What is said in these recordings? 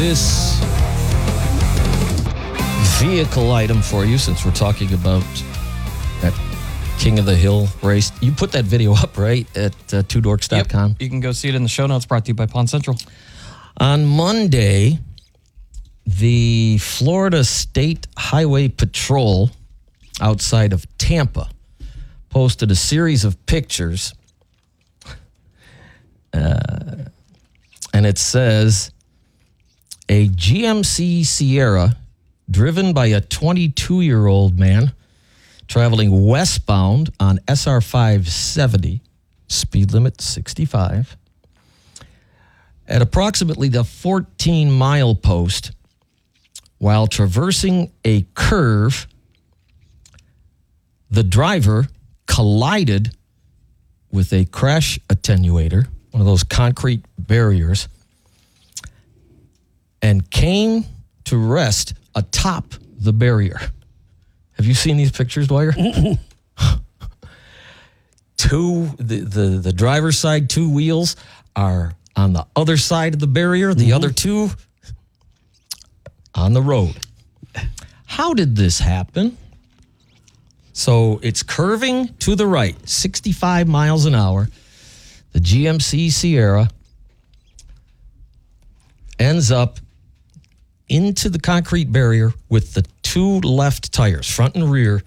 This vehicle item for you, since we're talking about that King of the Hill race. You put that video up, right, at twodorks.com? Yep. You can go see it in the show notes, brought to you by Pond Central. On Monday, the Florida State Highway Patrol outside of Tampa posted a series of pictures, and it says a GMC Sierra driven by a 22-year-old man traveling westbound on SR 570, speed limit 65, at approximately the 14-mile post while traversing a curve. The driver collided with a crash attenuator, one of those concrete barriers, and came to rest atop the barrier. Have you seen these pictures, Dwyer? The driver's side, two wheels are on the other side of the barrier, the other two on the road. How did this happen? So it's curving to the right, 65 miles an hour. The GMC Sierra ends up into the concrete barrier with the two left tires, front and rear,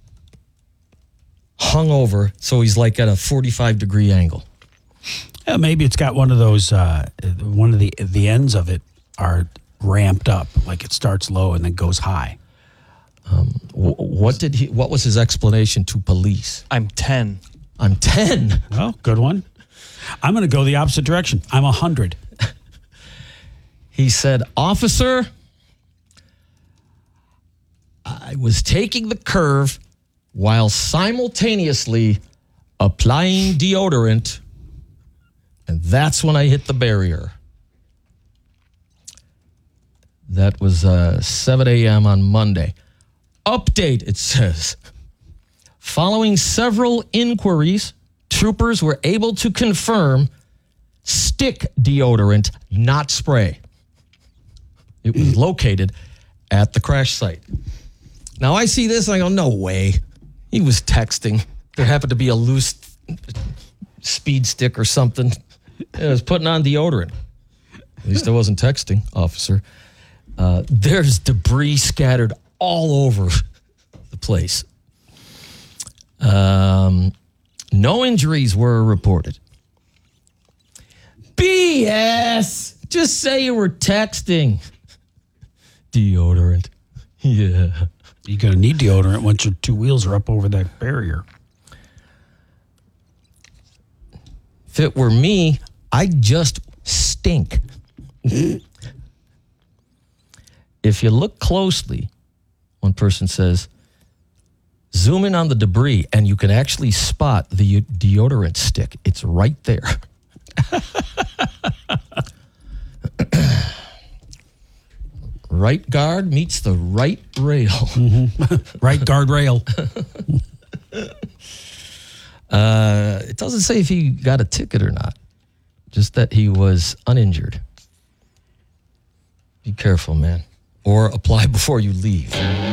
hung over, so he's like at a 45-degree angle. Yeah, maybe it's got one of those, one of the ends of it are ramped up, like it starts low and then goes high. What was his explanation to police? I'm 10. I'm 10. Well, good one. I'm going to go the opposite direction. I'm 100. He said, "Officer, I was taking the curve while simultaneously applying deodorant, and that's when I hit the barrier." That was 7 a.m. on Monday. Update, it says. Following several inquiries, troopers were able to confirm stick deodorant, not spray. It was located at the crash site. Now, I see this and I go, no way. He was texting. There happened to be a loose speed stick or something. It was putting on deodorant. At least I wasn't texting, officer. There's debris scattered all over the place. No injuries were reported. BS! Just say you were texting. Deodorant. Yeah. You're going to need deodorant once your two wheels are up over that barrier. If it were me, I'd just stink. If you look closely, one person says, zoom in on the debris and you can actually spot the deodorant stick. It's right there. Right guard meets the right rail. Mm-hmm. Right guardrail. It doesn't say if he got a ticket or not, just that he was uninjured. Be careful, man. Or apply before you leave.